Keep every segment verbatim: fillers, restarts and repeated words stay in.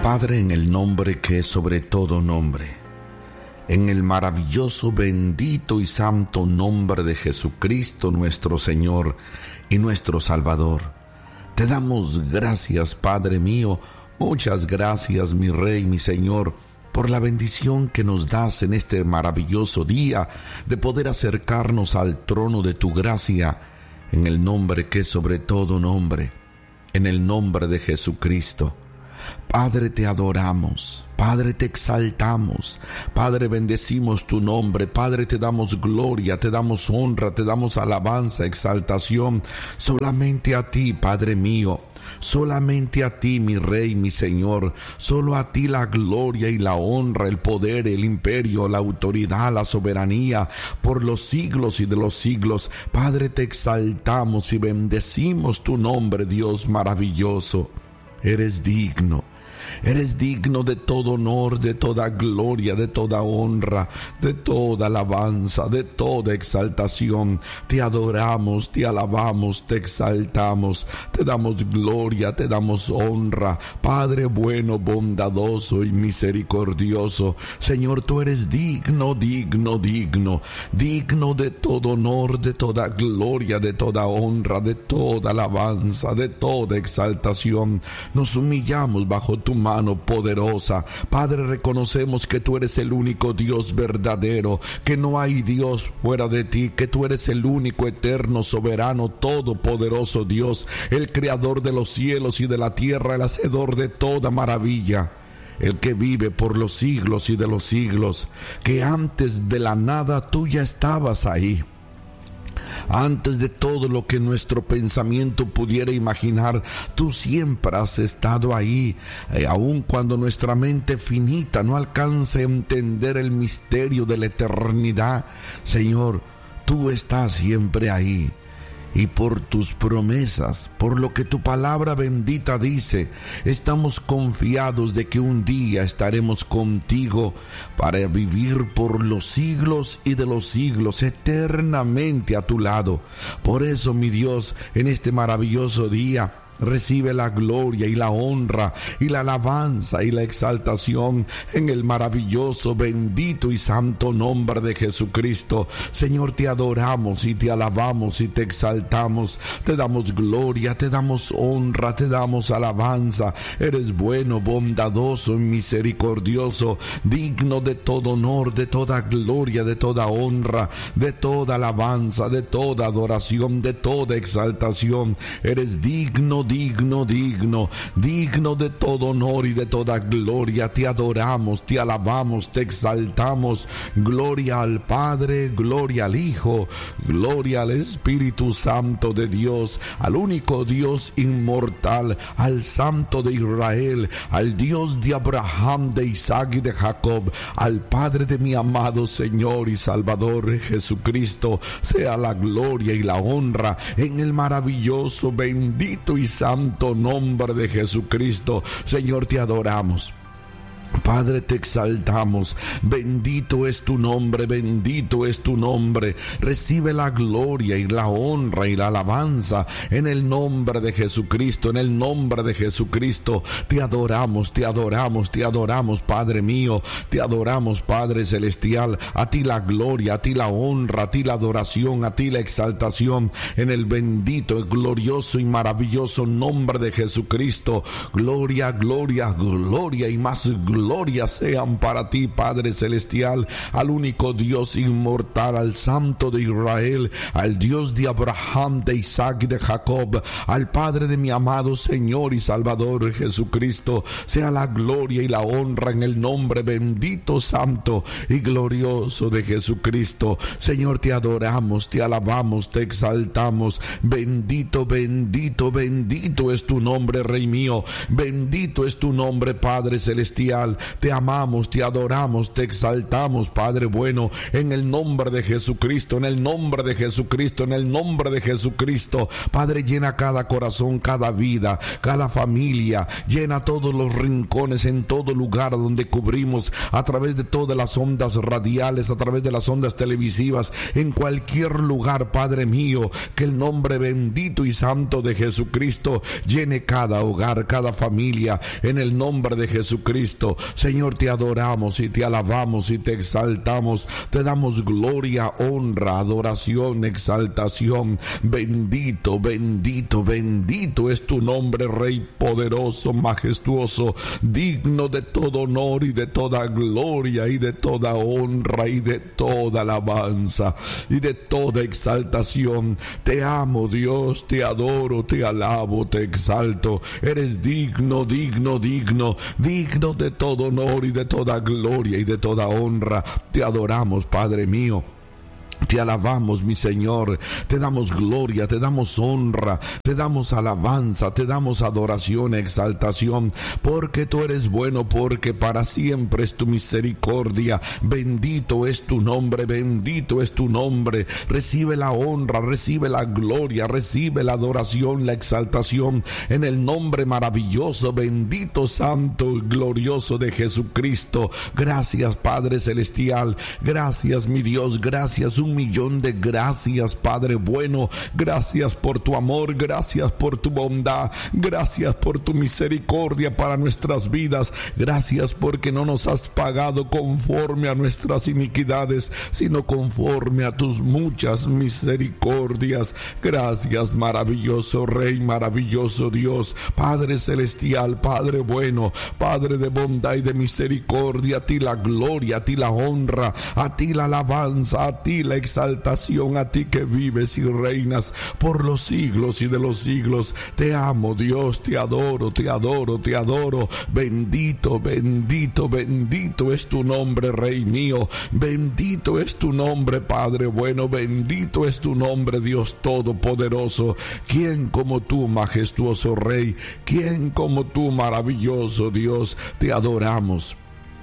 Padre, en el nombre que es sobre todo nombre, en el maravilloso, bendito y santo nombre de Jesucristo nuestro Señor y nuestro Salvador, te damos gracias, Padre mío, muchas gracias, mi Rey, mi Señor, por la bendición que nos das en este maravilloso día de poder acercarnos al trono de tu gracia, en el nombre que es sobre todo nombre, en el nombre de Jesucristo. Padre, te adoramos, Padre, te exaltamos, Padre, bendecimos tu nombre, Padre, te damos gloria, te damos honra, te damos alabanza, exaltación, solamente a ti, Padre mío. Solamente a ti, mi Rey, mi Señor, solo a ti la gloria y la honra, el poder, el imperio, la autoridad, la soberanía, por los siglos y de los siglos. Padre, te exaltamos y bendecimos tu nombre, Dios maravilloso. Eres digno. Eres digno de todo honor, de toda gloria, de toda honra, de toda alabanza, de toda exaltación. Te adoramos, te alabamos, te exaltamos, te damos gloria, te damos honra. Padre bueno, bondadoso y misericordioso, Señor, tú eres digno, digno, digno, digno de todo honor, de toda gloria, de toda honra, de toda alabanza, de toda exaltación. Nos humillamos bajo tu mano poderosa. Padre, reconocemos que tú eres el único Dios verdadero, que no hay Dios fuera de ti, que tú eres el único eterno, soberano, todopoderoso Dios, el creador de los cielos y de la tierra, el hacedor de toda maravilla, el que vive por los siglos y de los siglos, que antes de la nada tú ya estabas ahí. Antes de todo lo que nuestro pensamiento pudiera imaginar, tú siempre has estado ahí, eh, aun cuando nuestra mente finita no alcance a entender el misterio de la eternidad. Señor, tú estás siempre ahí. Y por tus promesas, por lo que tu palabra bendita dice, estamos confiados de que un día estaremos contigo para vivir por los siglos y de los siglos, eternamente a tu lado. Por eso, mi Dios, en este maravilloso día, recibe la gloria y la honra y la alabanza y la exaltación en el maravilloso, bendito y santo nombre de Jesucristo. Señor, te adoramos y te alabamos y te exaltamos. Te damos gloria, te damos honra, te damos alabanza. Eres bueno, bondadoso y misericordioso, digno de todo honor, de toda gloria, de toda honra, de toda alabanza, de toda adoración, de toda exaltación. Eres digno, digno, digno, digno de todo honor y de toda gloria. Te adoramos, te alabamos, te exaltamos. Gloria al Padre, gloria al Hijo, gloria al Espíritu Santo de Dios, al único Dios inmortal, al Santo de Israel, al Dios de Abraham, de Isaac y de Jacob, al Padre de mi amado Señor y Salvador Jesucristo. Sea la gloria y la honra en el maravilloso, bendito y santo nombre de Jesucristo. Señor, te adoramos. Padre, te exaltamos. Bendito es tu nombre, bendito es tu nombre. Recibe la gloria y la honra y la alabanza en el nombre de Jesucristo, en el nombre de Jesucristo. Te adoramos, te adoramos, te adoramos, Padre mío. Te adoramos, Padre celestial. A ti la gloria, a ti la honra, a ti la adoración, a ti la exaltación en el bendito, glorioso y maravilloso nombre de Jesucristo. Gloria, gloria, gloria y más gloria. Gloria sean para ti, Padre celestial, al único Dios inmortal, al Santo de Israel, al Dios de Abraham, de Isaac y de Jacob, al Padre de mi amado Señor y Salvador Jesucristo. Sea la gloria y la honra en el nombre bendito, santo y glorioso de Jesucristo. Señor, te adoramos, te alabamos, te exaltamos. Bendito, bendito, bendito es tu nombre, Rey mío. Bendito es tu nombre, Padre celestial. Te amamos, te adoramos, te exaltamos, Padre bueno, en el nombre de Jesucristo, en el nombre de Jesucristo, en el nombre de Jesucristo. Padre, llena cada corazón, cada vida, cada familia, llena todos los rincones, en todo lugar donde cubrimos, a través de todas las ondas radiales, a través de las ondas televisivas, en cualquier lugar, Padre mío, que el nombre bendito y santo de Jesucristo llene cada hogar, cada familia, en el nombre de Jesucristo. Señor, te adoramos y te alabamos y te exaltamos, te damos gloria, honra, adoración, exaltación. Bendito, bendito, bendito es tu nombre, Rey poderoso, majestuoso, digno de todo honor y de toda gloria y de toda honra y de toda alabanza y de toda exaltación. Te amo, Dios, te adoro, te alabo, te exalto. Eres digno, digno, digno, digno de todo honor y de toda gloria y de toda honra. Te adoramos, Padre mío. Te alabamos, mi Señor, te damos gloria, te damos honra, te damos alabanza, te damos adoración, exaltación, porque tú eres bueno, porque para siempre es tu misericordia. Bendito es tu nombre, bendito es tu nombre. Recibe la honra, recibe la gloria, recibe la adoración, la exaltación, en el nombre maravilloso, bendito, santo y glorioso de Jesucristo. Gracias, Padre Celestial, gracias, mi Dios, gracias, un millón de gracias, Padre bueno. Gracias por tu amor, gracias por tu bondad, gracias por tu misericordia para nuestras vidas. Gracias porque no nos has pagado conforme a nuestras iniquidades, sino conforme a tus muchas misericordias. Gracias, maravilloso Rey, maravilloso Dios, Padre Celestial, Padre bueno, Padre de bondad y de misericordia. A ti la gloria, a ti la honra, a ti la alabanza, a ti la exaltación, a ti que vives y reinas por los siglos y de los siglos. Te amo, Dios, te adoro, te adoro, te adoro. Bendito, bendito, bendito es tu nombre, Rey mío. Bendito es tu nombre, Padre bueno. Bendito es tu nombre, Dios Todopoderoso. ¿Quién como tú, majestuoso Rey? ¿Quién como tú, maravilloso Dios? Te adoramos,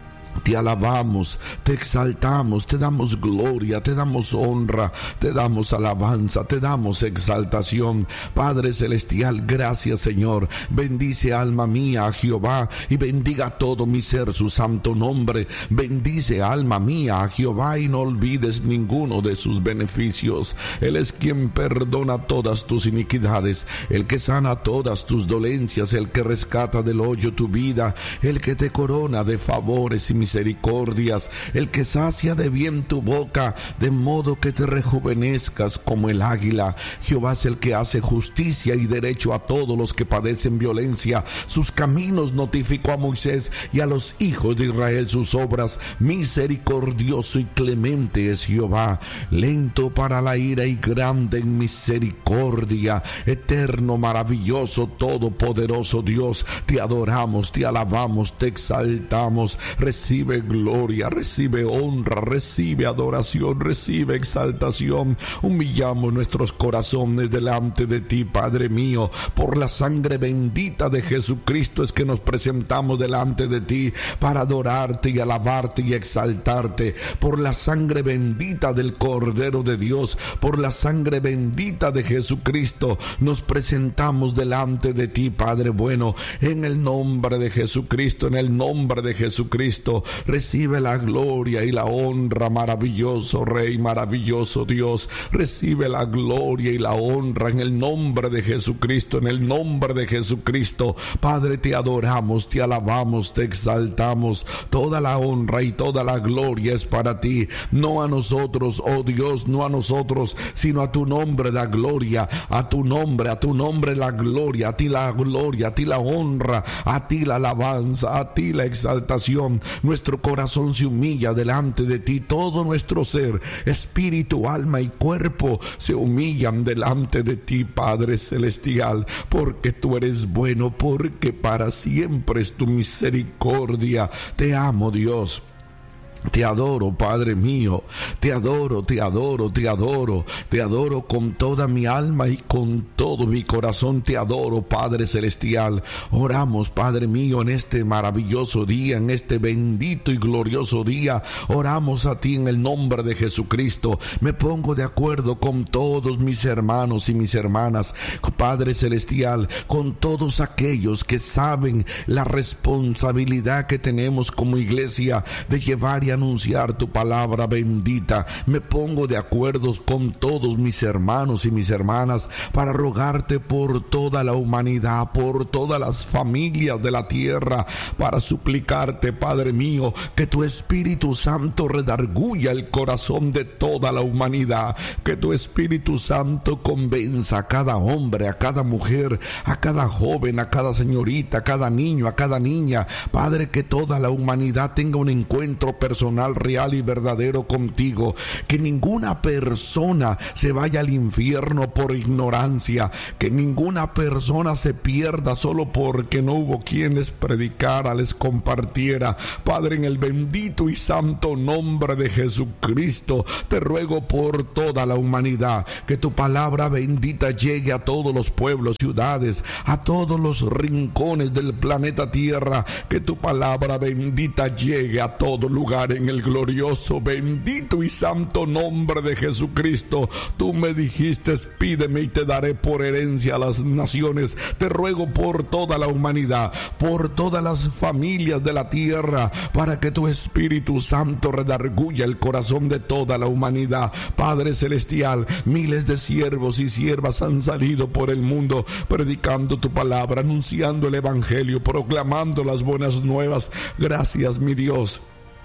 te alabamos, te exaltamos, te damos gloria, te damos honra, te damos alabanza, te damos exaltación. Padre Celestial, gracias, Señor. Bendice, alma mía, a Jehová, y bendiga todo mi ser su santo nombre. Bendice, alma mía, a Jehová, y no olvides ninguno de sus beneficios. Él es quien perdona todas tus iniquidades, el que sana todas tus dolencias, el que rescata del hoyo tu vida, el que te corona de favores y misericordias, el que sacia de bien tu boca, de modo que te rejuvenezcas como el águila. Jehová es el que hace justicia y derecho a todos los que padecen violencia. Sus caminos notificó a Moisés, y a los hijos de Israel sus obras. Misericordioso y clemente es Jehová, lento para la ira y grande en misericordia. Eterno, maravilloso, todopoderoso Dios, te adoramos, te alabamos, te exaltamos. Recibe gloria, recibe honra, recibe adoración, recibe exaltación. Humillamos nuestros corazones delante de ti, Padre mío. Por la sangre bendita de Jesucristo es que nos presentamos delante de ti para adorarte y alabarte y exaltarte. Por la sangre bendita del Cordero de Dios, por la sangre bendita de Jesucristo, nos presentamos delante de ti, Padre bueno. En el nombre de Jesucristo, en el nombre de Jesucristo, recibe la gloria y la honra, maravilloso Rey, maravilloso Dios. Recibe la gloria y la honra en el nombre de Jesucristo, en el nombre de Jesucristo. Padre, te adoramos, te alabamos, te exaltamos. Toda la honra y toda la gloria es para ti, no a nosotros, oh Dios, no a nosotros, sino a tu nombre la gloria, a tu nombre, a tu nombre la gloria, a ti la gloria, a ti la honra, a ti la alabanza, a ti la exaltación. Nuestro corazón se humilla delante de ti, todo nuestro ser, espíritu, alma y cuerpo se humillan delante de ti, Padre Celestial, porque tú eres bueno, porque para siempre es tu misericordia. Te amo, Dios. Te adoro, Padre mío, te adoro, te adoro, te adoro, te adoro con toda mi alma y con todo mi corazón, te adoro, Padre Celestial. Oramos, Padre mío, en este maravilloso día, en este bendito y glorioso día, oramos a ti en el nombre de Jesucristo. Me pongo de acuerdo con todos mis hermanos y mis hermanas, Padre Celestial, con todos aquellos que saben la responsabilidad que tenemos como iglesia de llevar y anunciar tu palabra bendita. Me pongo de acuerdo con todos mis hermanos y mis hermanas para rogarte por toda la humanidad, por todas las familias de la tierra, para suplicarte, Padre mío, que tu Espíritu Santo redarguya el corazón de toda la humanidad, que tu Espíritu Santo convenza a cada hombre, a cada mujer, a cada joven, a cada señorita, a cada niño, a cada niña, Padre, que toda la humanidad tenga un encuentro personal, real y verdadero contigo, que ninguna persona se vaya al infierno por ignorancia, que ninguna persona se pierda solo porque no hubo quien les predicara, les compartiera. Padre, en el bendito y santo nombre de Jesucristo, te ruego por toda la humanidad, que tu palabra bendita llegue a todos los pueblos, ciudades, a todos los rincones del planeta Tierra, que tu palabra bendita llegue a todo lugar en el glorioso, bendito y santo nombre de Jesucristo. Tú me dijiste, pídeme y te daré por herencia a las naciones. Te ruego por toda la humanidad, por todas las familias de la tierra, para que tu Espíritu Santo redarguya el corazón de toda la humanidad. Padre Celestial, miles de siervos y siervas han salido por el mundo predicando tu palabra, anunciando el evangelio, proclamando las buenas nuevas. Gracias, mi Dios.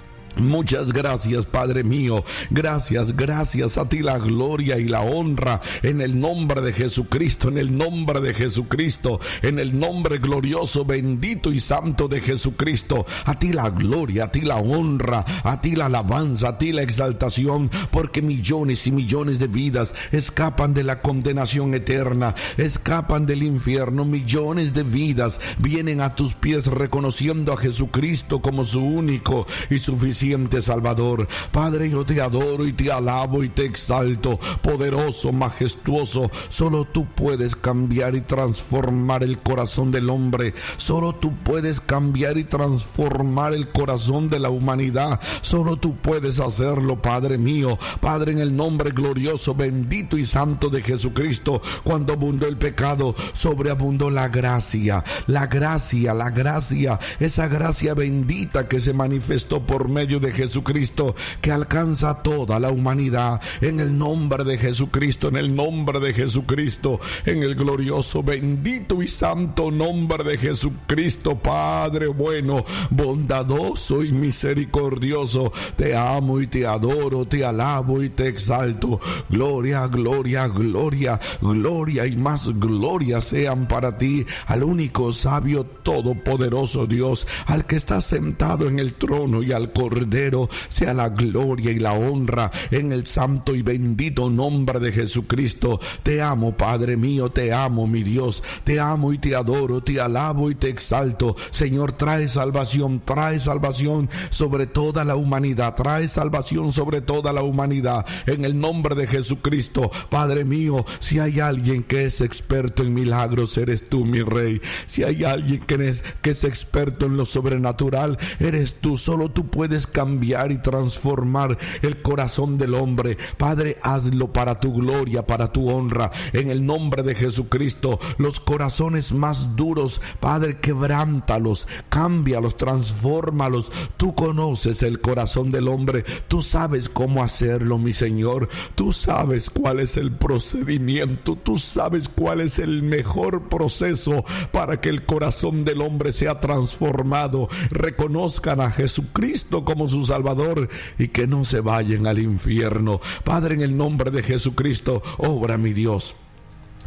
Muchas gracias, Padre mío. Gracias, gracias a ti la gloria y la honra en el nombre de Jesucristo, en el nombre de Jesucristo, en el nombre glorioso, bendito y santo de Jesucristo. A ti la gloria, a ti la honra, a ti la alabanza, a ti la exaltación, porque millones y millones de vidas escapan de la condenación eterna, escapan del infierno. Millones de vidas vienen a tus pies reconociendo a Jesucristo como su único y suficiente Salvador. Padre, yo te adoro y te alabo y te exalto, poderoso, majestuoso. Solo tú puedes cambiar y transformar el corazón del hombre. Solo tú puedes cambiar y transformar el corazón de la humanidad. Solo tú puedes hacerlo, Padre mío. Padre, en el nombre glorioso, bendito y santo de Jesucristo, cuando abundó el pecado, sobreabundó la gracia. La gracia, la gracia, esa gracia bendita que se manifestó por medio de Jesucristo, que alcanza a toda la humanidad. En el nombre de Jesucristo, en el nombre de Jesucristo, en el glorioso, bendito y santo nombre de Jesucristo. Padre bueno, bondadoso y misericordioso, te amo y te adoro, te alabo y te exalto. Gloria, gloria, gloria, gloria y más gloria sean para ti, al único sabio todopoderoso Dios, al que está sentado en el trono y al Cordero sea la gloria y la honra en el santo y bendito nombre de Jesucristo. Te amo, Padre mío, te amo, mi Dios, te amo y te adoro, te alabo y te exalto. Señor, trae salvación, trae salvación sobre toda la humanidad, trae salvación sobre toda la humanidad en el nombre de Jesucristo. Padre mío, si hay alguien que es experto en milagros, eres tú, mi Rey. Si hay alguien que es, que es experto en lo sobrenatural, eres tú. Solo tú puedes cambiar y transformar el corazón del hombre. Padre, hazlo para tu gloria, para tu honra, en el nombre de Jesucristo. Los corazones más duros, Padre, quebrántalos, cámbialos, transfórmalos. Tú conoces el corazón del hombre, tú sabes cómo hacerlo, mi Señor. Tú sabes cuál es el procedimiento, tú sabes cuál es el mejor proceso para que el corazón del hombre sea transformado, reconozcan a Jesucristo como su Salvador y que no se vayan al infierno. Padre, en el nombre de Jesucristo, obra, mi Dios.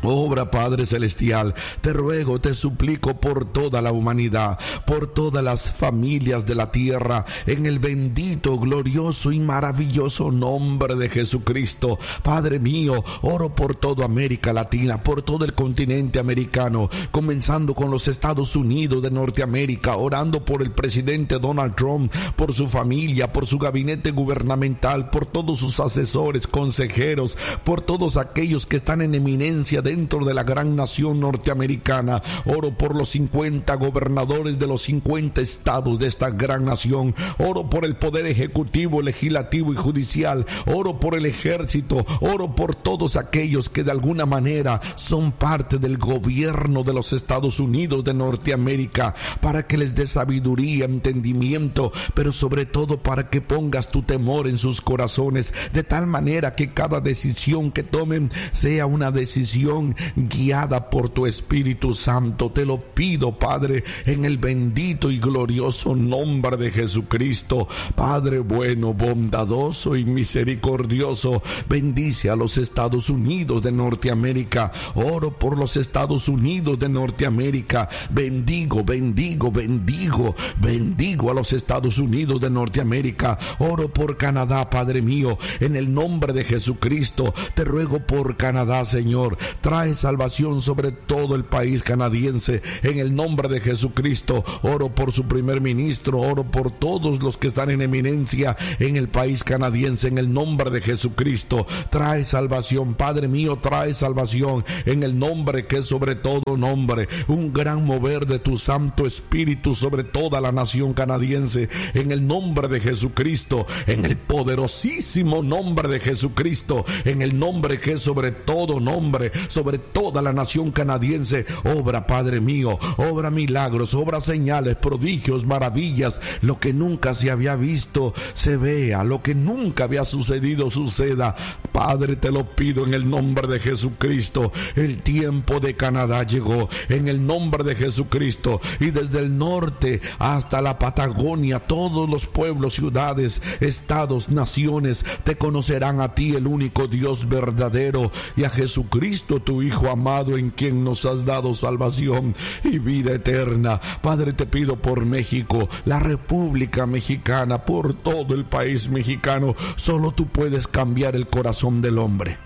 Obra, Padre Celestial, te ruego, te suplico por toda la humanidad, por todas las familias de la tierra, en el bendito, glorioso y maravilloso nombre de Jesucristo. Padre mío, oro por toda América Latina, por todo el continente americano, comenzando con los Estados Unidos de Norteamérica, orando por el presidente Donald Trump, por su familia, por su gabinete gubernamental, por todos sus asesores, consejeros, por todos aquellos que están en eminencia dentro de la gran nación norteamericana. Oro por los cincuenta gobernadores de los cincuenta estados de esta gran nación. Oro por el poder ejecutivo, legislativo y judicial. Oro por el ejército. Oro por todos aquellos que de alguna manera son parte del gobierno de los Estados Unidos de Norteamérica, para que les dé sabiduría, entendimiento, pero sobre todo para que pongas tu temor en sus corazones, de tal manera que cada decisión que tomen sea una decisión guiada por tu Espíritu Santo. Te lo pido, Padre, en el bendito y glorioso nombre de Jesucristo. Padre bueno, bondadoso y misericordioso, bendice a los Estados Unidos de Norteamérica. Oro por los Estados Unidos de Norteamérica. Bendigo, bendigo, bendigo, bendigo a los Estados Unidos de Norteamérica. Oro por Canadá, Padre mío, en el nombre de Jesucristo. Te ruego por Canadá, Señor. Trae salvación sobre todo el país canadiense, en el nombre de Jesucristo. Oro por su primer ministro, oro por todos los que están en eminencia en el país canadiense, en el nombre de Jesucristo. Trae salvación, Padre mío, trae salvación en el nombre que es sobre todo nombre. Un gran mover de tu Santo Espíritu sobre toda la nación canadiense, en el nombre de Jesucristo, en el poderosísimo nombre de Jesucristo, en el nombre que es sobre todo nombre, sobre toda la nación canadiense. Obra, Padre mío, obra milagros, obra señales, prodigios, maravillas. Lo que nunca se había visto se vea, lo que nunca había sucedido suceda. Padre, te lo pido en el nombre de Jesucristo. El tiempo de Canadá llegó, en el nombre de Jesucristo, y desde el norte hasta la Patagonia, todos los pueblos, ciudades, estados, naciones te conocerán a ti, el único Dios verdadero, y a Jesucristo, tu Hijo amado, en quien nos has dado salvación y vida eterna. Padre, te pido por México, la República Mexicana, por todo el país mexicano. Solo tú puedes cambiar el corazón del hombre.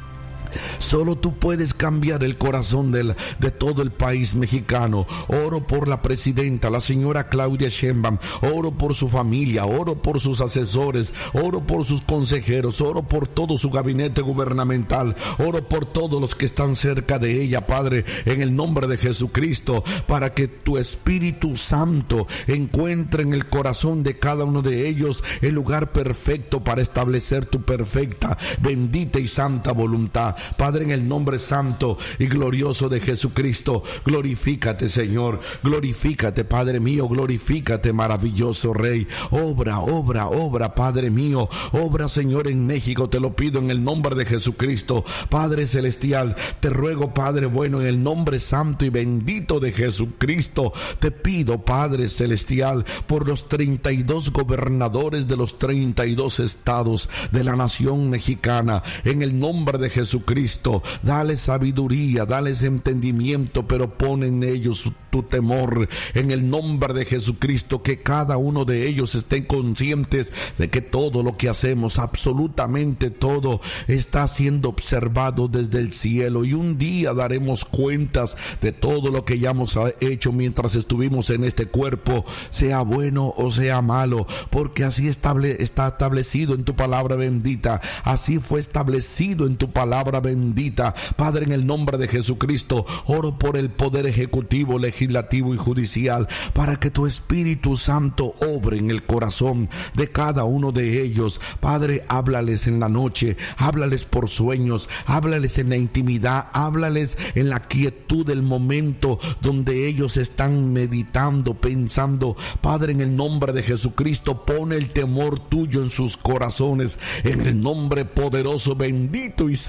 Solo tú puedes cambiar el corazón del, de todo el país mexicano. Oro por la presidenta, la señora Claudia Sheinbaum. Oro por su familia, oro por sus asesores, oro por sus consejeros, oro por todo su gabinete gubernamental, oro por todos los que están cerca de ella, Padre, en el nombre de Jesucristo, para que tu Espíritu Santo encuentre en el corazón de cada uno de ellos el lugar perfecto para establecer tu perfecta, bendita y santa voluntad. Padre, en el nombre santo y glorioso de Jesucristo, glorifícate, Señor, glorifícate, Padre mío, glorifícate, maravilloso Rey. Obra, obra, obra, Padre mío, obra, Señor, en México, te lo pido en el nombre de Jesucristo. Padre celestial, te ruego, Padre bueno, en el nombre santo y bendito de Jesucristo, te pido, Padre celestial, por los treinta y dos gobernadores de los treinta y dos estados de la nación mexicana, en el nombre de Jesucristo. Cristo, dale sabiduría, dales entendimiento, pero pon en ellos tu temor, en el nombre de Jesucristo, que cada uno de ellos estén conscientes de que todo lo que hacemos, absolutamente todo, está siendo observado desde el cielo, y un día daremos cuentas de todo lo que ya hemos hecho mientras estuvimos en este cuerpo, sea bueno o sea malo, porque así estable, está establecido en tu palabra bendita, así fue establecido en tu palabra bendita. Padre, en el nombre de Jesucristo, oro por el poder ejecutivo, legislativo y judicial, para que tu Espíritu Santo obre en el corazón de cada uno de ellos. Padre, háblales en la noche, háblales por sueños, háblales en la intimidad, háblales en la quietud del momento donde ellos están meditando, pensando. Padre, en el nombre de Jesucristo, pon el temor tuyo en sus corazones, en el nombre poderoso, bendito y santo de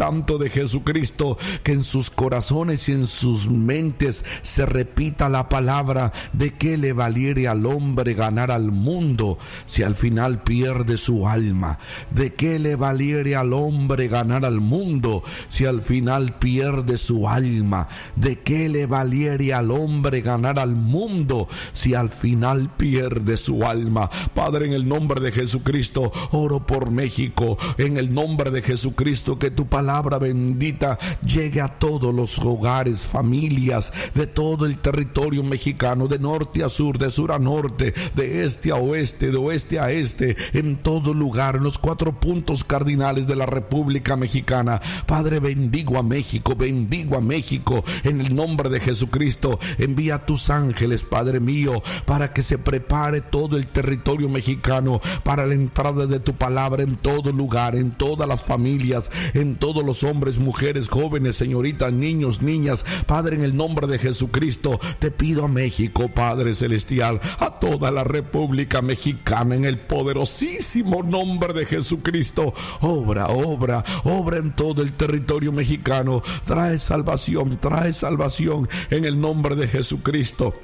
de Jesucristo, que en sus corazones y en sus mentes se repita la palabra: ¿de qué le valiere al hombre ganar al mundo si al final pierde su alma? ¿De qué le valiere al hombre ganar al mundo si al final pierde su alma? ¿De qué le valiere al hombre ganar al mundo si al final pierde su alma? Padre, en el nombre de Jesucristo, oro por México. En el nombre de Jesucristo, que tu palabra bendita llegue a todos los hogares, familias de todo el territorio mexicano, de norte a sur, de sur a norte, de este a oeste, de oeste a este, en todo lugar, en los cuatro puntos cardinales de la República Mexicana. Padre, bendigo a México, bendigo a México. En el nombre de Jesucristo, envía a tus ángeles, Padre mío, para que se prepare todo el territorio mexicano para la entrada de tu palabra en todo lugar, en todas las familias, en todos los hombres, mujeres, jóvenes, señoritas, niños, niñas. Padre, en el nombre de Jesucristo, te pido a México, Padre celestial, a toda la República Mexicana, en el poderosísimo nombre de Jesucristo, obra, obra, obra en todo el territorio mexicano. Trae salvación, trae salvación en el nombre de Jesucristo.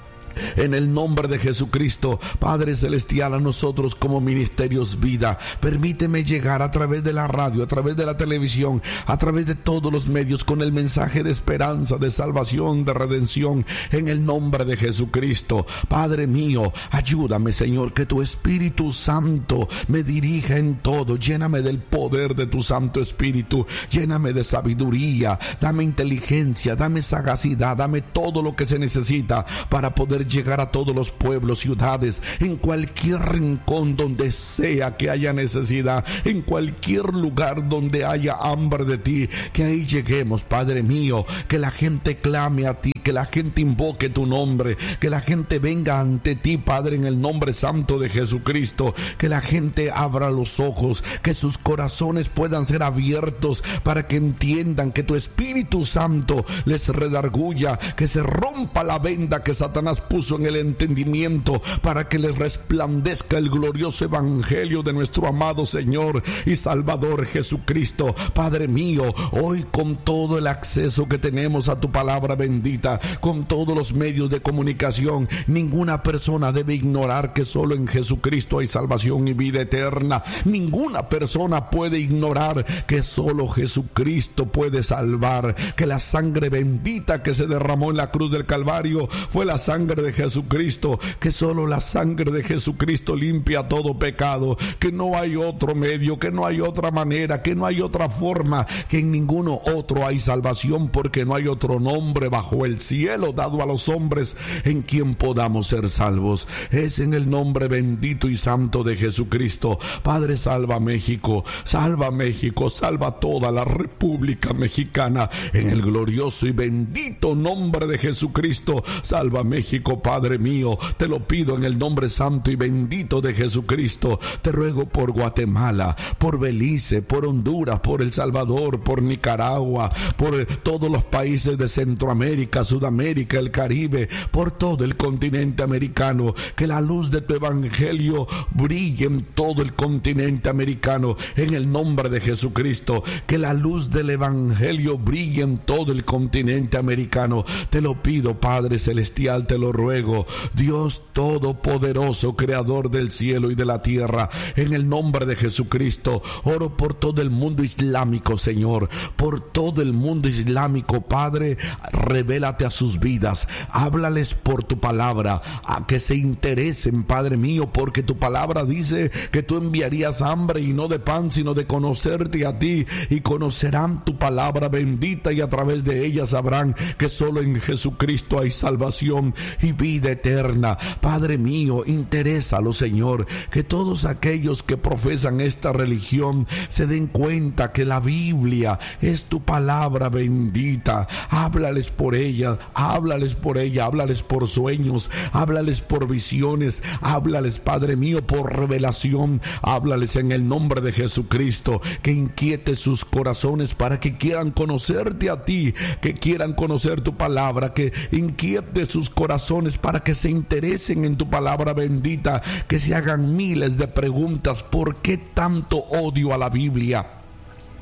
En el nombre de Jesucristo, Padre celestial, a nosotros como Ministerios Vida, permíteme llegar a través de la radio, a través de la televisión, a través de todos los medios, con el mensaje de esperanza, de salvación, de redención, en el nombre de Jesucristo. Padre mío, ayúdame, Señor, que tu Espíritu Santo me dirija en todo. Lléname del poder de tu Santo Espíritu, lléname de sabiduría, dame inteligencia, dame sagacidad, dame todo lo que se necesita para poder llegar a todos los pueblos, ciudades, en cualquier rincón donde sea que haya necesidad, en cualquier lugar donde haya hambre de ti, que ahí lleguemos, Padre mío, que la gente clame a ti, que la gente invoque tu nombre, que la gente venga ante ti, Padre, en el nombre santo de Jesucristo, que la gente abra los ojos, que sus corazones puedan ser abiertos para que entiendan que tu Espíritu Santo les redarguya, que se rompa la venda que Satanás puso en el entendimiento, para que les resplandezca el glorioso evangelio de nuestro amado Señor y Salvador Jesucristo. Padre mío, hoy con todo el acceso que tenemos a tu palabra bendita, con todos los medios de comunicación, ninguna persona debe ignorar que solo en Jesucristo hay salvación y vida eterna. Ninguna persona puede ignorar que solo Jesucristo puede salvar, que la sangre bendita que se derramó en la cruz del Calvario fue la sangre de Jesucristo, que solo la sangre de Jesucristo limpia todo pecado, que no hay otro medio, que no hay otra manera, que no hay otra forma, que en ninguno otro hay salvación, porque no hay otro nombre bajo el cielo dado a los hombres en quien podamos ser salvos. Es en el nombre bendito y santo de Jesucristo. Padre, salva México, salva México, salva toda la República Mexicana, en el glorioso y bendito nombre de Jesucristo. Salva México, Padre mío, te lo pido en el nombre santo y bendito de Jesucristo. Te ruego por Guatemala, por Belice, por Honduras, por El Salvador, por Nicaragua, por todos los países de Centroamérica, Sudamérica, el Caribe, por todo el continente americano. Que la luz de tu evangelio brille en todo el continente americano, en el nombre de Jesucristo. Que la luz del evangelio brille en todo el continente americano. Te lo pido, Padre celestial, te lo ruego, Dios todopoderoso, creador del cielo y de la tierra, en el nombre de Jesucristo. Oro por todo el mundo islámico, Señor, por todo el mundo islámico, Padre, revélate a sus vidas, háblales por tu palabra, a que se interesen, Padre mío, porque tu palabra dice que tú enviarías hambre y no de pan, sino de conocerte a ti, y conocerán tu palabra bendita, y a través de ella sabrán que solo en Jesucristo hay salvación y vida eterna. Padre mío, interésalo, Señor, que todos aquellos que profesan esta religión se den cuenta que la Biblia es tu palabra bendita. Háblales por ella, háblales por ella, háblales por sueños, háblales por visiones, háblales, Padre mío, por revelación, háblales en el nombre de Jesucristo, que inquiete sus corazones para que quieran conocerte a ti, que quieran conocer tu palabra, que inquiete sus corazones para que se interesen en tu palabra bendita, que se hagan miles de preguntas. ¿Por qué tanto odio a la Biblia?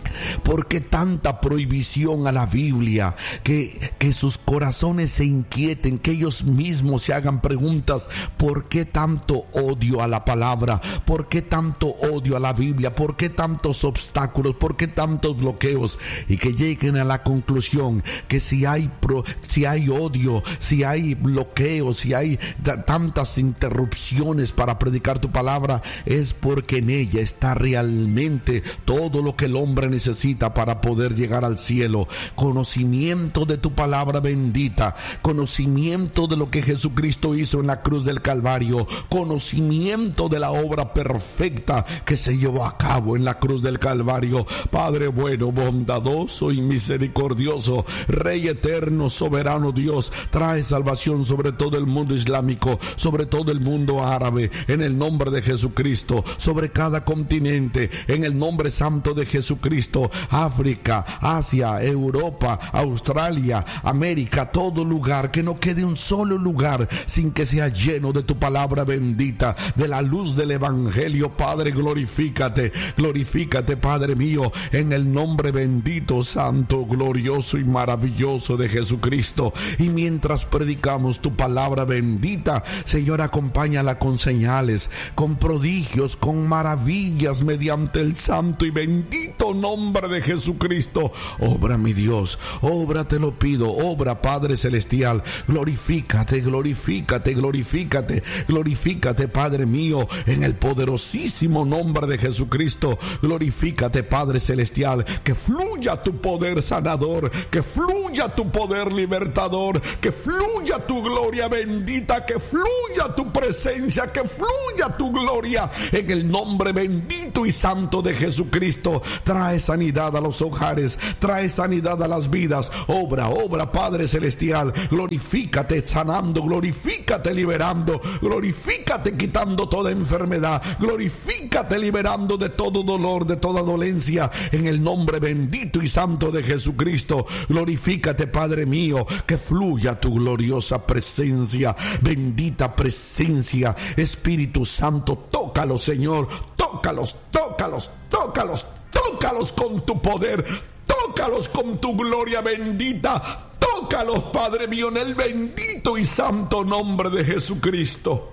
¿Por qué tanta prohibición a la Biblia? Que, que sus corazones se inquieten, que ellos mismos se hagan preguntas. ¿Por qué tanto odio a la palabra? ¿Por qué tanto odio a la Biblia? ¿Por qué tantos obstáculos? ¿Por qué tantos bloqueos? Y que lleguen a la conclusión que si hay, pro, si hay odio, si hay bloqueos, si hay t- tantas interrupciones para predicar tu palabra, es porque en ella está realmente todo lo que el hombre necesita para poder llegar al cielo. Conocimiento de tu palabra bendita, conocimiento de lo que Jesucristo hizo en la cruz del Calvario, conocimiento de la obra perfecta que se llevó a cabo en la cruz del Calvario. Padre bueno, bondadoso y misericordioso, Rey eterno, soberano Dios, trae salvación sobre todo el mundo islámico, sobre todo el mundo árabe, en el nombre de Jesucristo, sobre cada continente, en el nombre santo de Jesucristo. África, Asia, Europa, Australia, América, todo lugar, que no quede un solo lugar sin que sea lleno de tu palabra bendita, de la luz del evangelio. Padre, glorifícate, glorifícate, Padre mío, en el nombre bendito, santo, glorioso y maravilloso de Jesucristo. Y mientras predicamos tu palabra bendita, Señor, acompáñala con señales, con prodigios, con maravillas, mediante el santo y bendito nombre de Jesucristo. Obra, mi Dios, obra, te lo pido, obra, Padre celestial. Glorifícate, glorifícate, glorifícate, glorifícate, Padre mío, en el poderosísimo nombre de Jesucristo. Glorifícate, Padre celestial, que fluya tu poder sanador, que fluya tu poder libertador, que fluya tu gloria bendita, que fluya tu presencia, que fluya tu gloria, en el nombre bendito y santo de Jesucristo. Trae sanidad a los hogares, trae sanidad a las vidas. Obra, obra, Padre celestial. Glorifícate sanando, glorifícate liberando, glorifícate quitando toda enfermedad, glorifícate liberando de todo dolor, de toda dolencia, en el nombre bendito y santo de Jesucristo. Glorifícate, Padre mío, que fluya tu gloriosa presencia, bendita presencia. Espíritu Santo, tócalos, Señor, tócalos, tócalos, tócalos, tócalos con tu poder, tócalos con tu gloria bendita, tócalos, Padre mío, en el bendito y santo nombre de Jesucristo.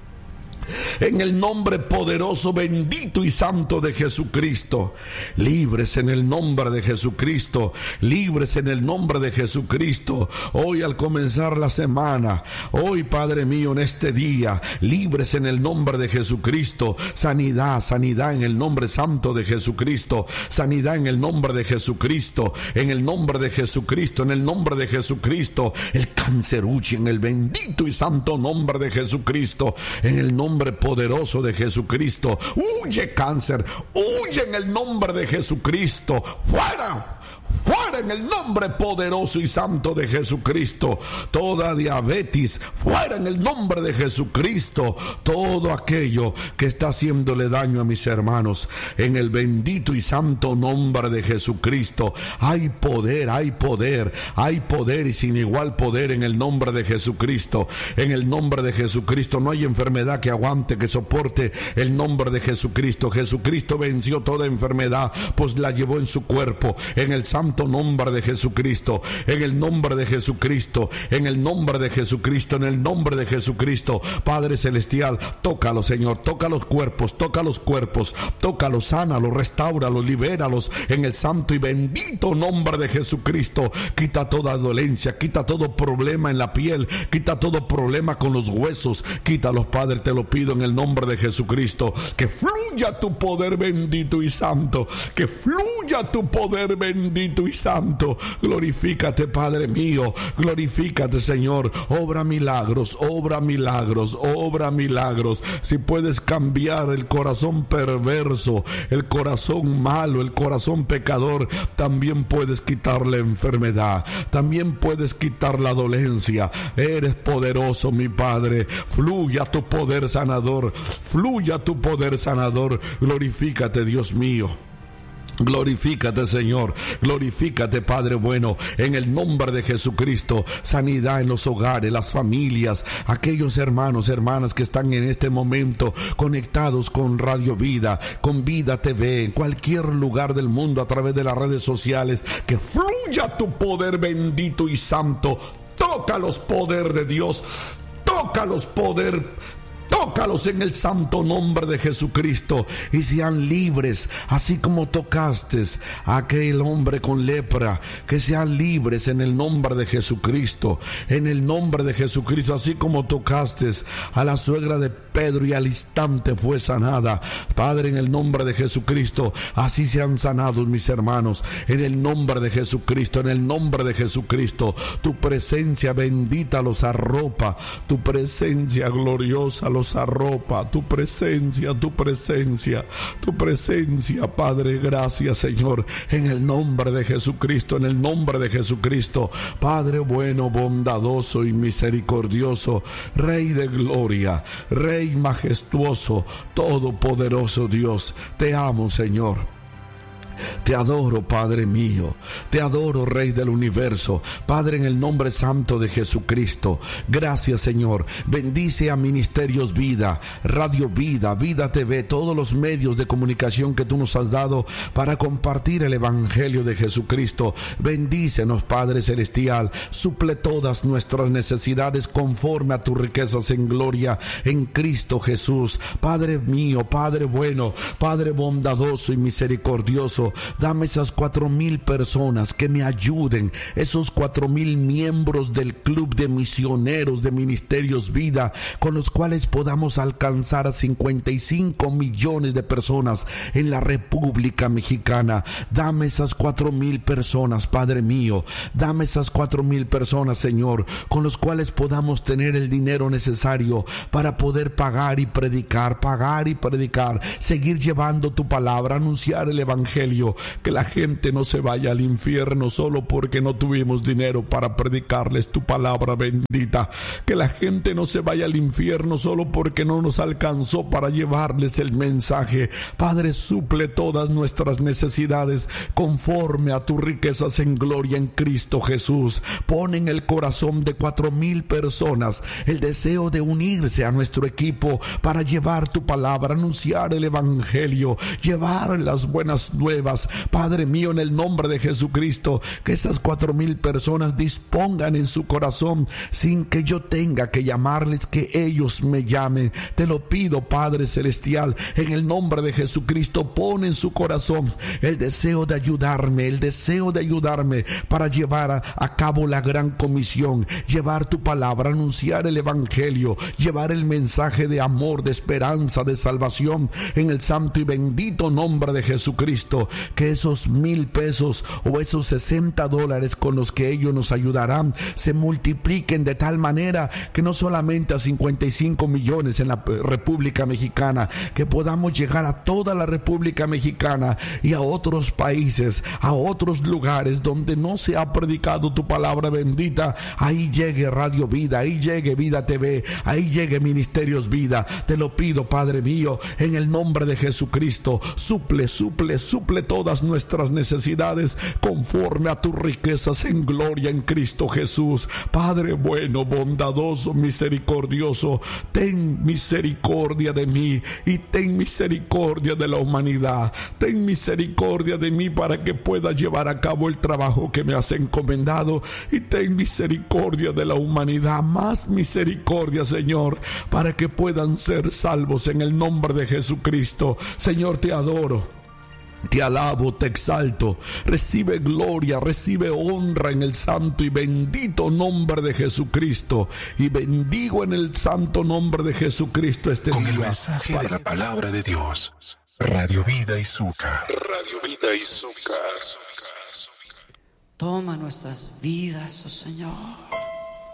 En el nombre poderoso, bendito y santo de Jesucristo. Libres en el nombre de Jesucristo. Libres en el nombre de Jesucristo. Hoy al comenzar la semana, hoy, Padre mío, en este día, libres en el nombre de Jesucristo. Sanidad, sanidad en el nombre santo de Jesucristo. Sanidad en el nombre de Jesucristo. En el nombre de Jesucristo. En el nombre de Jesucristo. El cáncer huye en el bendito y santo nombre de Jesucristo. En el nombre poderoso de Jesucristo. Huye, cáncer, huye en el nombre de Jesucristo. Fuera, fuera en el nombre poderoso y santo de Jesucristo. Toda diabetes, fuera en el nombre de Jesucristo. Todo aquello que está haciéndole daño a mis hermanos, en el bendito y santo nombre de Jesucristo. Hay poder, hay poder, hay poder y sin igual poder en el nombre de Jesucristo. En el nombre de Jesucristo no hay enfermedad que aguante, que soporte el nombre de Jesucristo. Jesucristo venció toda enfermedad, pues la llevó en su cuerpo. En el santo nombre de Jesucristo, en el nombre de Jesucristo, en el nombre de Jesucristo, en el nombre de Jesucristo. Padre celestial, tócalos, Señor, toca los cuerpos, toca los cuerpos, tócalos, sánalos, restáuralos, libéralos en el santo y bendito nombre de Jesucristo. Quita toda dolencia, quita todo problema en la piel, quita todo problema con los huesos, quítalos, Padre, te lo pido en el nombre de Jesucristo. Que fluya tu poder bendito y santo, que fluya tu poder bendito y santo. Glorifícate, Padre mío, glorifícate, Señor. Obra milagros, obra milagros, obra milagros. Si puedes cambiar el corazón perverso, el corazón malo, el corazón pecador, también puedes quitar la enfermedad, también puedes quitar la dolencia. Eres poderoso, mi Padre. Fluya tu poder sanador, fluya tu poder sanador. Glorifícate, Dios mío. Glorifícate, Señor, glorifícate, Padre bueno, en el nombre de Jesucristo. Sanidad en los hogares, las familias, aquellos hermanos, hermanas que están en este momento conectados con Radio Vida, con Vida T V, en cualquier lugar del mundo a través de las redes sociales. Que fluya tu poder bendito y santo. Tócalos, poder de Dios, tócalos, poder. Tócalos en el santo nombre de Jesucristo y sean libres, así como tocaste a aquel hombre con lepra, que sean libres en el nombre de Jesucristo, en el nombre de Jesucristo, así como tocaste a la suegra de Pedro y al instante fue sanada. Padre, en el nombre de Jesucristo, así sean sanados mis hermanos, en el nombre de Jesucristo, en el nombre de Jesucristo. Tu presencia bendita los arropa, tu presencia gloriosa los arropa, tu presencia, tu presencia, tu presencia, Padre. Gracias, Señor, en el nombre de Jesucristo, en el nombre de Jesucristo. Padre bueno, bondadoso y misericordioso, Rey de gloria, Rey majestuoso, todopoderoso Dios, te amo, Señor. Te adoro, Padre mío, te adoro, Rey del universo. Padre, en el nombre santo de Jesucristo, gracias, Señor. Bendice a Ministerios Vida, Radio Vida, Vida T V, todos los medios de comunicación que tú nos has dado para compartir el Evangelio de Jesucristo. Bendícenos, Padre celestial, suple todas nuestras necesidades conforme a tus riquezas en gloria en Cristo Jesús. Padre mío, Padre bueno, Padre bondadoso y misericordioso, dame esas cuatro mil personas que me ayuden, esos cuatro mil miembros del club de misioneros de Ministerios Vida, con los cuales podamos alcanzar a cincuenta y cinco millones de personas en la República Mexicana. Dame esas cuatro mil personas, Padre mío, dame esas cuatro mil personas, Señor, con los cuales podamos tener el dinero necesario para poder pagar y predicar, pagar y predicar, seguir llevando tu palabra, anunciar el Evangelio. Que la gente no se vaya al infierno solo porque no tuvimos dinero para predicarles tu palabra bendita. Que la gente no se vaya al infierno solo porque no nos alcanzó para llevarles el mensaje. Padre, suple todas nuestras necesidades conforme a tus riquezas en gloria en Cristo Jesús. Pon en el corazón de cuatro mil personas el deseo de unirse a nuestro equipo para llevar tu palabra, anunciar el Evangelio, llevar las buenas nuevas. Padre mío, en el nombre de Jesucristo, que esas cuatro mil personas dispongan en su corazón sin que yo tenga que llamarles, que ellos me llamen. Te lo pido, Padre celestial, en el nombre de Jesucristo. Pon en su corazón el deseo de ayudarme, el deseo de ayudarme para llevar a, a cabo la gran comisión, llevar tu palabra, anunciar el Evangelio, llevar el mensaje de amor, de esperanza, de salvación, en el santo y bendito nombre de Jesucristo. Que esos mil pesos o esos sesenta dólares con los que ellos nos ayudarán se multipliquen de tal manera que no solamente a cincuenta y cinco millones en la República Mexicana, que podamos llegar a toda la República Mexicana y a otros países, a otros lugares donde no se ha predicado tu palabra bendita. Ahí llegue Radio Vida, ahí llegue Vida T V, ahí llegue Ministerios Vida. Te lo pido, Padre mío, en el nombre de Jesucristo. Suple, suple, suple todas nuestras necesidades conforme a tus riquezas en gloria en Cristo Jesús. Padre bueno, bondadoso, misericordioso, ten misericordia de mí y ten misericordia de la humanidad. Ten misericordia de mí para que pueda llevar a cabo el trabajo que me has encomendado, y ten misericordia de la humanidad, más misericordia, Señor, para que puedan ser salvos en el nombre de Jesucristo. Señor, te adoro, te alabo, te exalto. Recibe gloria, recibe honra en el santo y bendito nombre de Jesucristo. Y bendigo en el santo nombre de Jesucristo este Con día. el mensaje para... de la palabra de Dios. Radio Vida y Zucca. Radio Vida y Zucca. Toma nuestras vidas, oh Señor.